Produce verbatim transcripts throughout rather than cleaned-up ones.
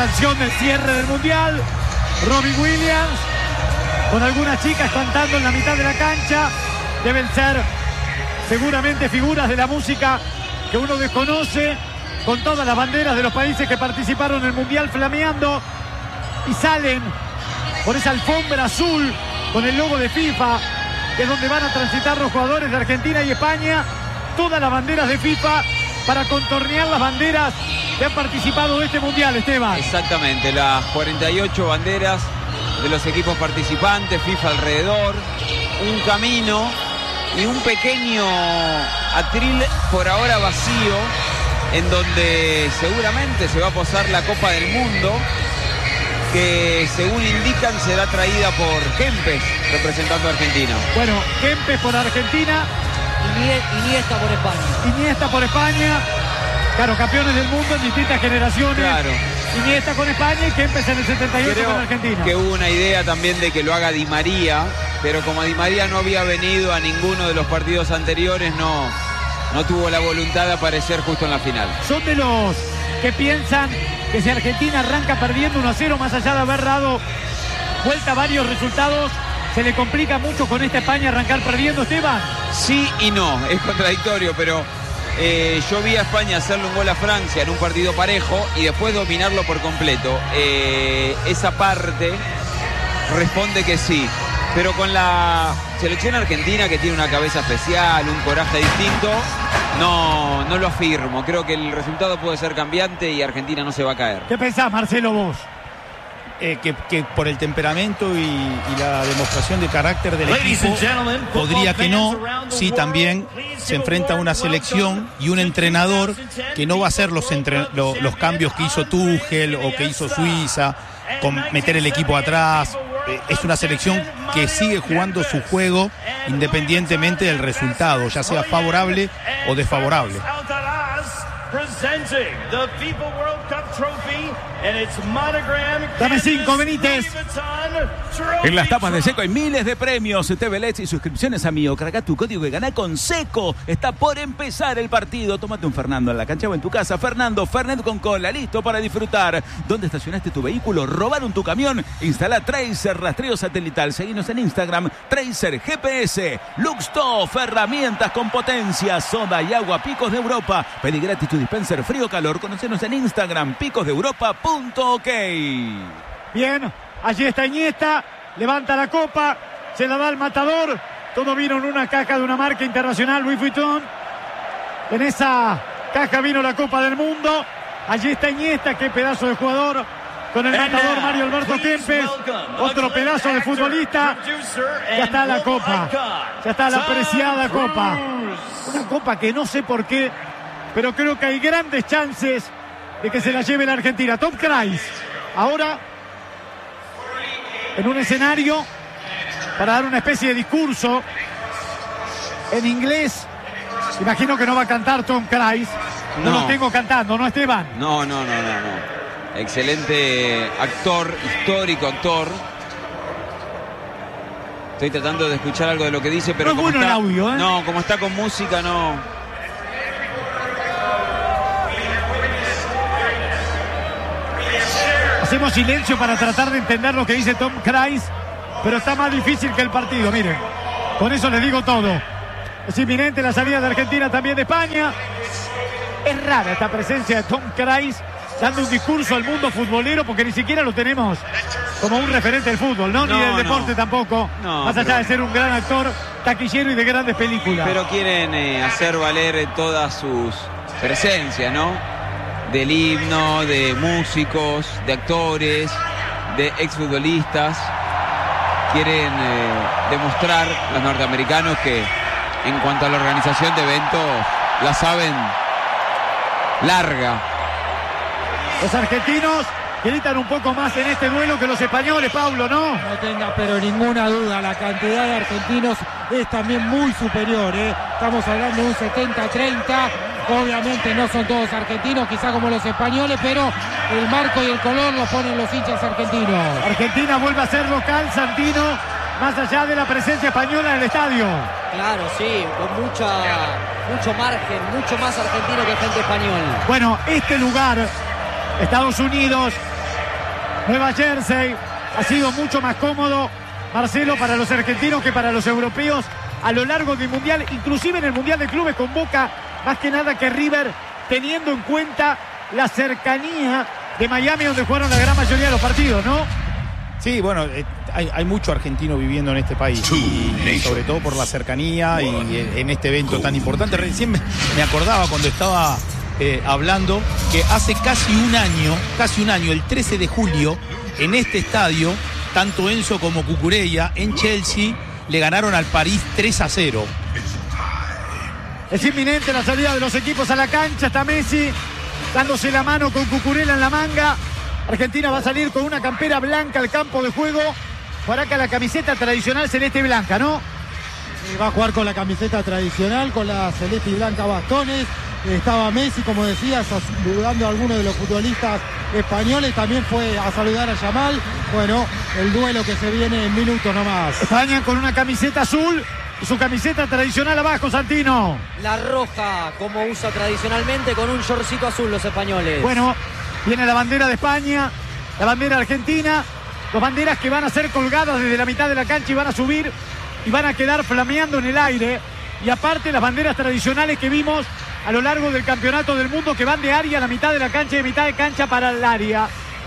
canción del cierre del Mundial. Robbie Williams, con algunas chicas cantando en la mitad de la cancha. Deben ser seguramente figuras de la música que uno desconoce, con todas las banderas de los países que participaron en el Mundial flameando, y salen por esa alfombra azul con el logo de FIFA, que es donde van a transitar los jugadores de Argentina y España. Todas las banderas de FIFA para contornear las banderas que han participado de este Mundial, Esteban. Exactamente, las cuarenta y ocho banderas de los equipos participantes, FIFA alrededor, un camino y un pequeño atril por ahora vacío, en donde seguramente se va a posar la Copa del Mundo, que según indican será traída por Kempes, representando a Argentina. Bueno, Kempes por Argentina. Iniesta por España. Iniesta por España. Claro, campeones del mundo en distintas generaciones. Claro. Iniesta con España y Kempes en el setenta y ocho Creo con Argentina. Que hubo una idea también de que lo haga Di María, pero como Di María no había venido a ninguno de los partidos anteriores, no, no tuvo la voluntad de aparecer justo en la final. Son de los que piensan que si Argentina arranca perdiendo uno a cero, más allá de haber dado vuelta a varios resultados, se le complica mucho con esta España arrancar perdiendo, Esteban. Sí y no, es contradictorio, pero eh, yo vi a España hacerle un gol a Francia en un partido parejo y después dominarlo por completo. Eh, esa parte responde que sí, pero con la selección argentina, que tiene una cabeza especial, un coraje distinto, no, no lo afirmo. Creo que el resultado puede ser cambiante y Argentina no se va a caer. ¿Qué pensás, Marcelo, vos? Eh, que, que por el temperamento y, y la demostración de carácter del equipo, podría que no. Sí, también se enfrenta a una selección y un entrenador que no va a hacer los, entre, lo, los cambios que hizo Tuchel o que hizo Suiza, con meter el equipo atrás. Eh, es una selección que sigue jugando su juego independientemente del resultado, ya sea favorable o desfavorable. Dame cinco, Benítez. En las tapas de Seco hay miles de premios, T V L E D y suscripciones a Mío. Carga tu código y ganá con Seco. Está por empezar el partido. Tómate un Fernando en la cancha o en tu casa. Fernando, Fernet con cola, listo para disfrutar. ¿Dónde estacionaste tu vehículo? ¿Robaron tu camión? Instala Tracer, rastreo satelital. Seguinos en Instagram, Tracer G P S. Luxtoff, herramientas con potencia. Soda y agua, Picos de Europa. Pedí gratis tu dispenser frío-calor. Conocenos en Instagram, picos de europa punto ok. Bien, allí está Iniesta, levanta la copa, se la da al matador. Todo vino en una caja de una marca internacional, Louis Vuitton. En esa caja vino la Copa del Mundo. Allí está Iniesta, qué pedazo de jugador. Con el matador Mario Alberto Kempes, otro pedazo de futbolista. Ya está la copa, ya está la apreciada copa. Una copa que no sé por qué, pero creo que hay grandes chances de que se la lleve la Argentina. Tom Kreis, ahora en un escenario para dar una especie de discurso en inglés. Imagino que no va a cantar Tom Kreis. No, no lo tengo cantando, ¿no, Esteban? No, no, no, no, no. Excelente actor, histórico actor. Estoy tratando de escuchar algo de lo que dice, pero no como es bueno está, el audio, ¿eh? No, como está con música, no. Hacemos silencio para tratar de entender lo que dice Tom Kreis, pero está más difícil que el partido, miren. Con eso les digo todo. Es inminente la salida de Argentina, también de España. Es rara esta presencia de Tom Kreis dando un discurso al mundo futbolero, porque ni siquiera lo tenemos como un referente del fútbol, ¿no? no Ni del deporte no. tampoco. No, más allá pero... de ser un gran actor, taquillero y de grandes películas. Pero quieren eh, hacer valer todas sus presencias, ¿no? Del himno, de músicos, de actores, de exfutbolistas. Quieren eh, demostrar los norteamericanos que en cuanto a la organización de eventos la saben larga. Los argentinos gritan un poco más en este duelo que los españoles, Pablo, ¿no? No tenga pero ninguna duda, la cantidad de argentinos es también muy superior, ¿eh? Estamos hablando de un setenta treinta. Obviamente no son todos argentinos, quizá como los españoles, pero el marco y el color lo ponen los hinchas argentinos. Argentina vuelve a ser local, Santino, más allá de la presencia española en el estadio. Claro, sí, con mucha, mucho margen, mucho más argentino que gente española. Bueno, este lugar, Estados Unidos, Nueva Jersey. Ha sido mucho más cómodo, Marcelo, para los argentinos que para los europeos a lo largo del Mundial, inclusive en el Mundial de Clubes con Boca, más que nada que River, teniendo en cuenta la cercanía de Miami, donde jugaron la gran mayoría de los partidos, ¿no? Sí, bueno, eh, hay, hay mucho argentino viviendo en este país, y, y sobre todo por la cercanía y en, en este evento tan importante. Recién me, me acordaba cuando estaba eh, hablando que hace casi un año, casi un año, el trece de julio, en este estadio, tanto Enzo como Cucurella en Chelsea le ganaron al París tres a cero. Es inminente la salida de los equipos a la cancha. Está Messi dándose la mano con Cucurella en la manga. Argentina va a salir con una campera blanca al campo de juego. Jugará con la camiseta tradicional celeste y blanca, ¿no? Y va a jugar con la camiseta tradicional, con la celeste y blanca bastones. Estaba Messi, como decías, saludando a algunos de los futbolistas españoles. También fue a saludar a Yamal. Bueno, el duelo que se viene en minutos nomás. España con una camiseta azul y su camiseta tradicional abajo, Santino. La roja, como usa tradicionalmente, con un shortcito azul los españoles. Bueno, viene la bandera de España, la bandera argentina. Dos banderas que van a ser colgadas desde la mitad de la cancha y van a subir y van a quedar flameando en el aire. Y aparte las banderas tradicionales que vimos a lo largo del campeonato del mundo, que van de área a la mitad de la cancha y de mitad de cancha para el área.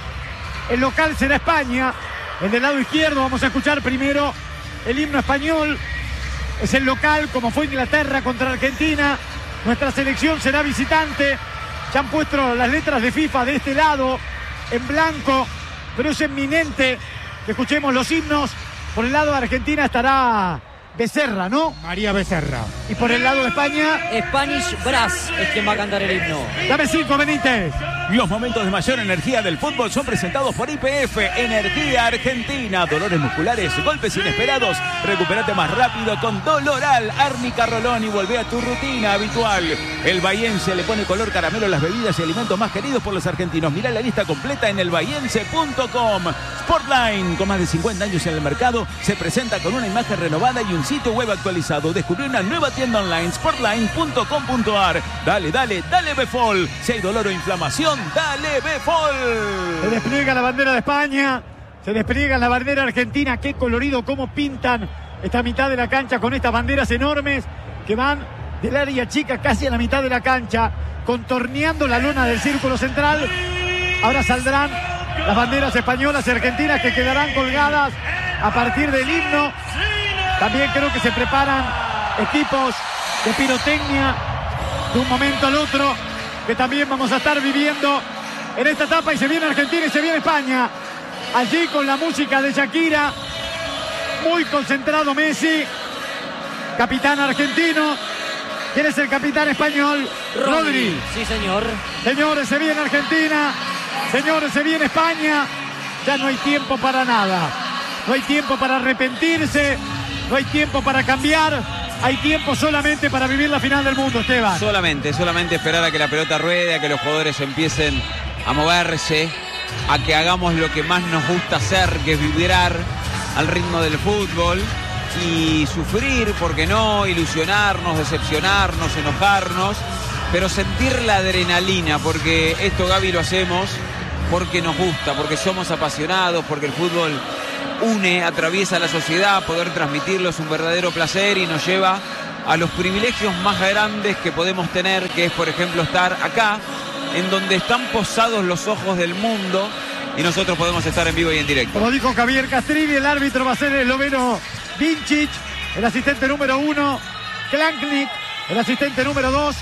El local será España. El del lado izquierdo vamos a escuchar primero el himno español. Es el local, como fue Inglaterra contra Argentina. Nuestra selección será visitante. Ya han puesto las letras de FIFA de este lado en blanco, pero es inminente que escuchemos los himnos. Por el lado de Argentina estará Becerra, ¿no? María Becerra. Y por el lado de España, Spanish Brass es quien va a cantar el himno. Dame cinco, Benítez. Los momentos de mayor energía del fútbol son presentados por I P F, Energía Argentina. Dolores musculares, golpes inesperados. Recupérate más rápido con Doloral, Árnica Rolón y volvé a tu rutina habitual. El bahiense le pone color caramelo a las bebidas y alimentos más queridos por los argentinos. Mirá la lista completa en el bahiense punto com. Sportline, con más de cincuenta años en el mercado, se presenta con una imagen renovada y un sitio web actualizado. Descubrí una nueva tienda online, sportline punto com punto a r. Dale, dale, dale Befol. Si hay dolor o inflamación, dale Befol. Se despliega la bandera de España, se despliega la bandera argentina. Qué colorido, cómo pintan esta mitad de la cancha con estas banderas enormes que van del área chica casi a la mitad de la cancha, contorneando la lona del círculo central. Ahora saldrán las banderas españolas y argentinas que quedarán colgadas a partir del himno. También creo que se preparan equipos de pirotecnia de un momento al otro, que también vamos a estar viviendo en esta etapa. Y se viene Argentina y se viene España. Allí con la música de Shakira. Muy concentrado Messi, capitán argentino. ¿Quién es el capitán español? Rodri. Rodri. Sí, señor. Señores, se viene Argentina. Señores, se viene España. Ya no hay tiempo para nada. No hay tiempo para arrepentirse. No hay tiempo para cambiar. Hay tiempo solamente para vivir la final del mundo, Esteban. Solamente, solamente esperar a que la pelota ruede, a que los jugadores empiecen a moverse, a que hagamos lo que más nos gusta hacer, que es vibrar al ritmo del fútbol y sufrir, ¿por qué no? Ilusionarnos, decepcionarnos, enojarnos, pero sentir la adrenalina, porque esto, Gaby, lo hacemos porque nos gusta, porque somos apasionados, porque el fútbol une, atraviesa la sociedad. Poder transmitirlo es un verdadero placer y nos lleva a los privilegios más grandes que podemos tener, que es, por ejemplo, estar acá, en donde están posados los ojos del mundo y nosotros podemos estar en vivo y en directo. Como dijo Javier Castrilli, el árbitro va a ser el esloveno Vincic, el asistente número uno, Klanknik, el asistente número dos,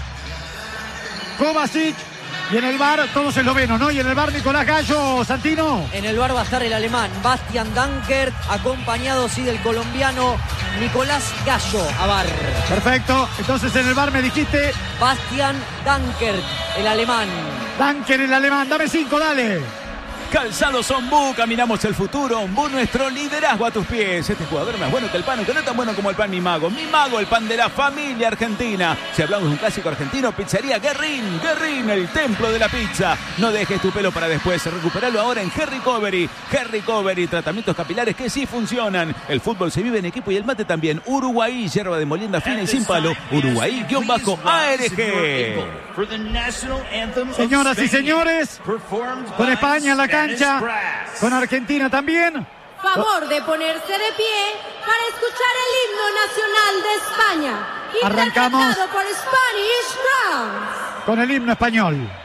Kovacic. Y en el bar, todos eslovenos, ¿no? Y en el bar, Nicolás Gallo, Santino. En el bar va a estar el alemán Bastian Dankert, acompañado, sí, del colombiano Nicolás Gallo a bar. Perfecto. Entonces en el bar me dijiste... Bastian Dankert, el alemán. Dankert, el alemán. Dame cinco, dale. Calzados Ombú, caminamos el futuro. Ombú, nuestro liderazgo a tus pies. Este jugador más bueno que el pan, aunque no tan bueno como el pan Mi Mago. Mi Mago, el pan de la familia argentina. Si hablamos de un clásico argentino, pizzería Guerrín. Guerrín, el templo de la pizza. No dejes tu pelo para después. Recuperalo ahora en Hair Recovery. Hair Recovery, tratamientos capilares que sí funcionan. El fútbol se vive en equipo y el mate también. Uruguay, hierba de molienda fina y sin palo. Uruguay-A R G. Señoras y señores, con España en la cancha, con Argentina también. Favor de ponerse de pie para escuchar el himno nacional de España. Arrancamos interpretado por Spanish Grounds. con el himno español.